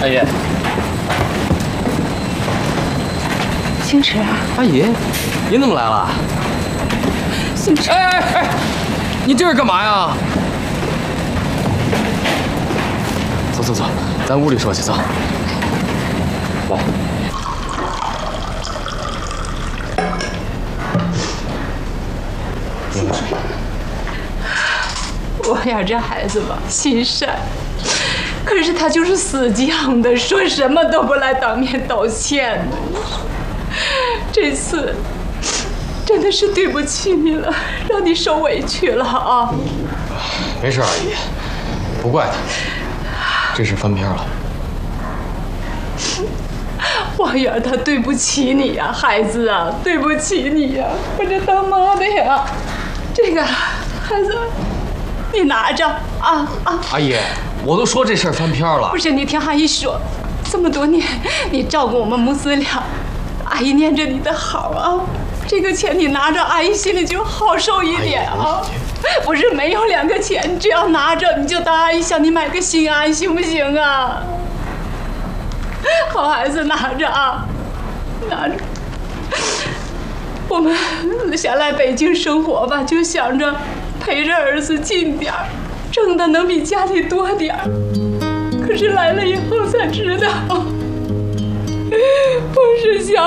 阿姨， 星驰啊， 阿姨，您怎么来了？ 星驰， 哎，你这是干嘛呀？走，咱屋里说去，走。来。 星驰，我呀，这孩子吧，心善。可是他就是死犟的，说什么都不来当面道歉的。这次真的是对不起你了，让你受委屈了啊！ 没事，阿姨，不怪他，这事翻篇了。 王源，他对不起你呀，孩子啊，对不起你呀！我这当妈的呀，这个孩子，你拿着啊！ 阿姨。我都说这事儿翻篇了。 不是，你听阿姨说，这么多年你照顾我们母子俩，阿姨念着你的好啊。这个钱你拿着，阿姨心里就好受一点啊。不是没有2个钱，你只要拿着，你就当阿姨向你买个心安，行不行啊？好孩子，拿着啊，拿着。我们想来北京生活吧，就想着陪着儿子近点儿。挣的能比家里多点儿，可是来了以后才知道，不是想